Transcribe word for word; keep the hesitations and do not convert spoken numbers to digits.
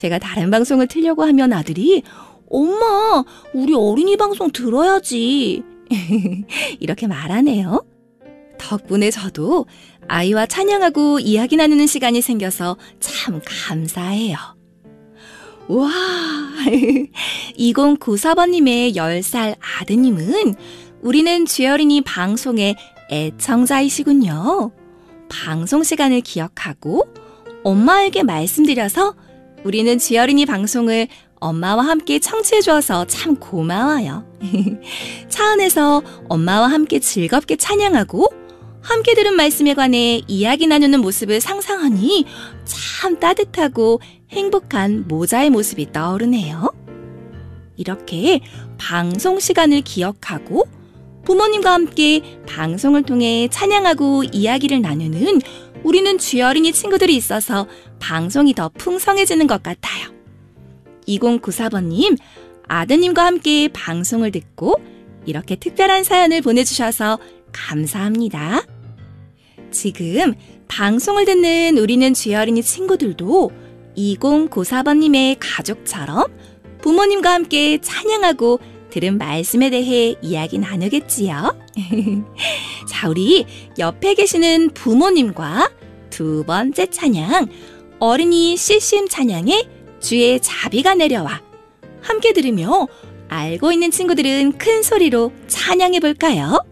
제가 다른 방송을 틀려고 하면 아들이 엄마, 우리 어린이 방송 들어야지. 이렇게 말하네요. 덕분에 저도 아이와 찬양하고 이야기 나누는 시간이 생겨서 참 감사해요. 와, 이공구사 번님의 열 살 아드님은 우리는 주어린이 방송의 애청자이시군요. 방송 시간을 기억하고 엄마에게 말씀드려서 우리는 주어린이 방송을 엄마와 함께 청취해 주어서 참 고마워요. 차 안에서 엄마와 함께 즐겁게 찬양하고 함께 들은 말씀에 관해 이야기 나누는 모습을 상상하니 참 따뜻하고 행복한 모자의 모습이 떠오르네요. 이렇게 방송 시간을 기억하고 부모님과 함께 방송을 통해 찬양하고 이야기를 나누는 우리는 주어린이 친구들이 있어서 방송이 더 풍성해지는 것 같아요. 이공구사 번님, 아드님과 함께 방송을 듣고 이렇게 특별한 사연을 보내주셔서 감사합니다. 지금 방송을 듣는 우리는 주어린이 친구들도 이공구사 번님의 가족처럼 부모님과 함께 찬양하고 들은 말씀에 대해 이야기 나누겠지요. 자, 우리 옆에 계시는 부모님과 두 번째 찬양, 어린이 씨씨엠 찬양에 주의 자비가 내려와 함께 들으며 알고 있는 친구들은 큰 소리로 찬양해 볼까요?